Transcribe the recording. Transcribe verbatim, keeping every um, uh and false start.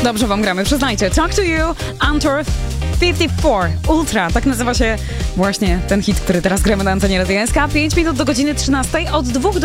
Dobrze wam gramy, przyznajcie. Talk to You, Antor pięćdziesiąt cztery, Ultra. Tak nazywa się właśnie ten hit, który teraz gramy na antenie Radia S K. pięć minut do godziny trzynastej, od dwóch do